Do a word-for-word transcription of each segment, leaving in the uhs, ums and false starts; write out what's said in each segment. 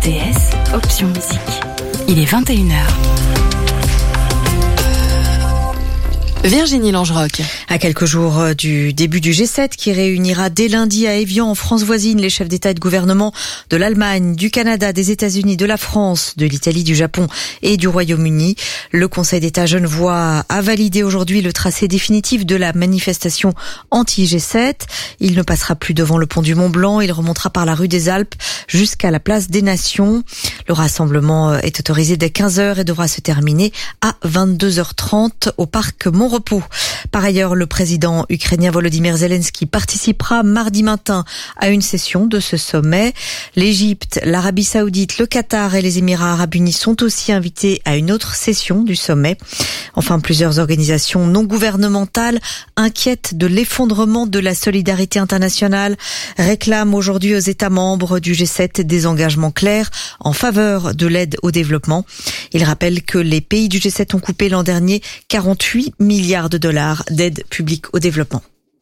T S, option musique. Il est vingt et une heures. Virginie Langeroc. À quelques jours du début du G sept qui réunira dès lundi à Évian en France voisine les chefs d'État et de gouvernement de l'Allemagne, du Canada, des États-Unis, de la France, de l'Italie, du Japon et du Royaume-Uni. Le Conseil d'État genevois a validé aujourd'hui le tracé définitif de la manifestation anti-G sept. Il ne passera plus devant le pont du Mont-Blanc, il remontera par la rue des Alpes jusqu'à la place des Nations. Le rassemblement est autorisé dès quinze heures et devra se terminer à vingt-deux heures trente au parc Mont-Repos. Par ailleurs, le président ukrainien Volodymyr Zelensky participera mardi matin à une session de ce sommet. L'Égypte, l'Arabie Saoudite, le Qatar et les Émirats Arabes Unis sont aussi invités à une autre session du sommet. Enfin, plusieurs organisations non gouvernementales inquiètes de l'effondrement de la solidarité internationale réclament aujourd'hui aux États membres du G sept des engagements clairs en faveur de l'aide au développement. Ils rappellent que les pays du G sept ont coupé l'an dernier quarante-huit milliards de dollars d'aide publique au développement.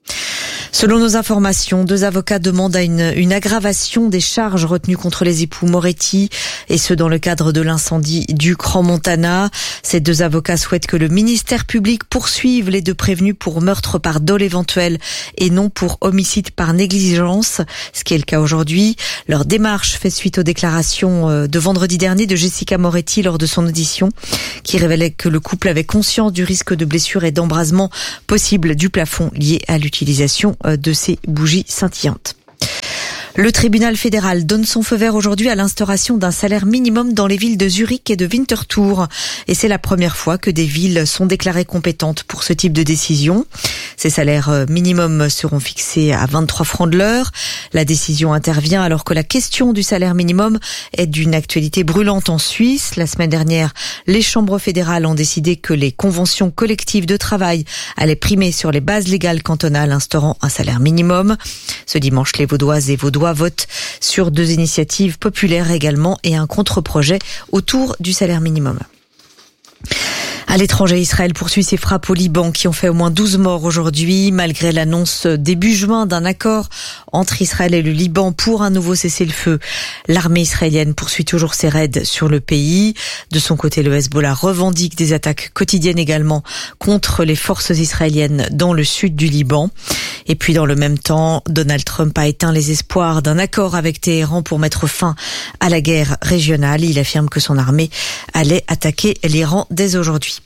Selon nos informations, deux avocats demandent à une, une aggravation des charges retenues contre les époux Moretti, et ce dans le cadre de l'incendie du Crans-Montana. Ces deux avocats souhaitent que le ministère public poursuive les deux prévenus pour meurtre par dol éventuel et non pour homicide par négligence, ce qui est le cas aujourd'hui. Leur démarche fait suite aux déclarations de vendredi dernier de Jessica Moretti lors de son audition, qui révélait que le couple avait conscience du risque de blessure et d'embrasement possible du plafond lié à l'utilisation de ces bougies scintillantes. Le tribunal fédéral donne son feu vert aujourd'hui à l'instauration d'un salaire minimum dans les villes de Zurich et de Winterthur. Et c'est la première fois que des villes sont déclarées compétentes pour ce type de décision. Ces salaires minimums seront fixés à vingt-trois francs de l'heure. La décision intervient alors que la question du salaire minimum est d'une actualité brûlante en Suisse. La semaine dernière, les chambres fédérales ont décidé que les conventions collectives de travail allaient primer sur les bases légales cantonales instaurant un salaire minimum. Ce dimanche, les Vaudoises et Vaudois vote sur deux initiatives populaires également et un contre-projet autour du salaire minimum. À l'étranger, Israël poursuit ses frappes au Liban qui ont fait au moins douze morts aujourd'hui, malgré l'annonce début juin d'un accord entre Israël et le Liban pour un nouveau cessez-le-feu. L'armée israélienne poursuit toujours ses raids sur le pays. De son côté, le Hezbollah revendique des attaques quotidiennes également contre les forces israéliennes dans le sud du Liban. Et puis dans le même temps, Donald Trump a éteint les espoirs d'un accord avec Téhéran pour mettre fin à la guerre régionale. Il affirme que son armée allait attaquer l'Iran dès aujourd'hui.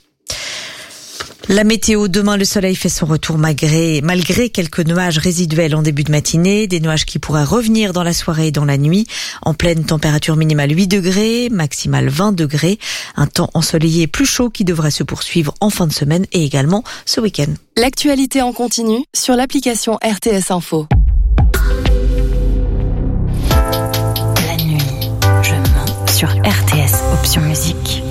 La météo, demain le soleil fait son retour malgré, malgré quelques nuages résiduels en début de matinée, des nuages qui pourraient revenir dans la soirée et dans la nuit. En pleine température minimale huit degrés, maximale vingt degrés, un temps ensoleillé plus chaud qui devrait se poursuivre en fin de semaine et également ce week-end. L'actualité en continu sur l'application R T S Info. La nuit, je mens sur R T S, option musique.